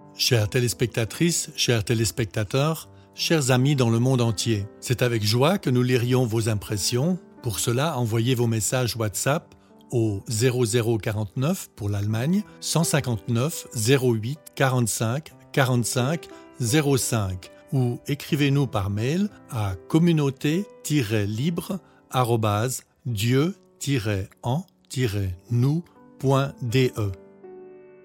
Chères téléspectatrices, chers téléspectateurs, chers amis dans le monde entier, c'est avec joie que nous lirions vos impressions. Pour cela, envoyez vos messages WhatsApp au 0049 pour l'Allemagne, 159 08 45 45 05 ou écrivez-nous par mail à communauté-libre@dieu-en-nous.de.